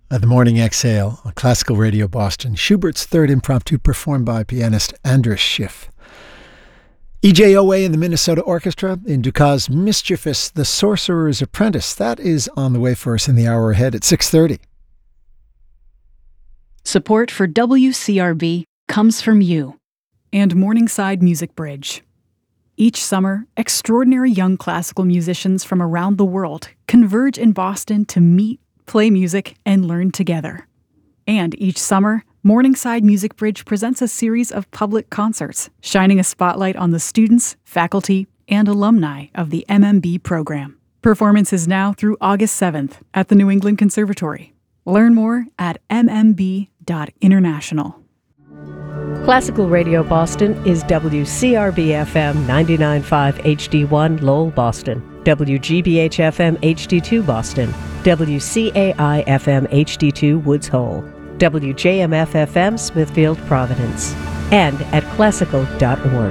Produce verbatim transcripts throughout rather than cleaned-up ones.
Uh, the Morning Exhale on Classical Radio Boston. Schubert's Third Impromptu performed by pianist Andras Schiff. E J O A and the Minnesota Orchestra in Dukas' Mischievous, The Sorcerer's Apprentice. That is on the way for us in the hour ahead at six thirty. Support for W C R B comes from you and Morningside Music Bridge. Each summer, extraordinary young classical musicians from around the world converge in Boston to meet, play music, and learn together. And each summer, Morningside Music Bridge presents a series of public concerts, shining a spotlight on the students, faculty, and alumni of the M M B program. Performance is now through August seventh at the New England Conservatory. Learn more at m m b dot international. Classical Radio Boston is W C R B F M ninety-nine point five H D one Lowell, Boston, W G B H F M H D two Boston, W C A I F M H D two Woods Hole, W J M F F M Smithfield, Providence, and at classical dot org.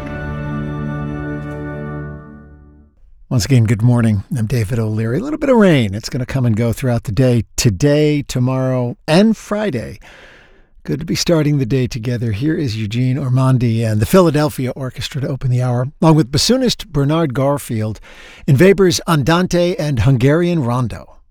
Once again, good morning. I'm David O'Leary. A little bit of rain. It's going to come and go throughout the day, today, tomorrow, and Friday. Good to be starting the day together. Here is Eugene Ormandy and the Philadelphia Orchestra to open the hour, along with bassoonist Bernard Garfield in Weber's Andante and Hungarian Rondo.